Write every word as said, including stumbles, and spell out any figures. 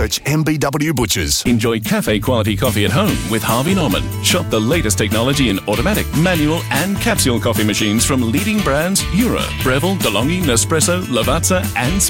search M B W Butchers. Enjoy cafe-quality coffee at home with Harvey Norman. Shop the latest technology in automatic, manual and capsule coffee machines from leading brands Eura, Breville, DeLonghi, Nespresso, Lavazza and